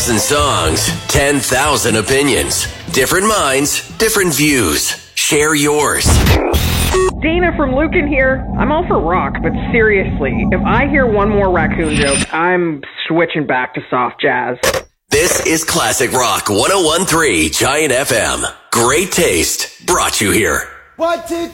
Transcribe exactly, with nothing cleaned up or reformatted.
thousand songs, ten thousand opinions. Different minds, different views. Share yours. Dana from Lucan here. I'm all for rock, but seriously, if I hear one more raccoon joke, I'm switching back to soft jazz. This is Classic Rock one oh one point three Giant F M. Great taste brought you here. One, two,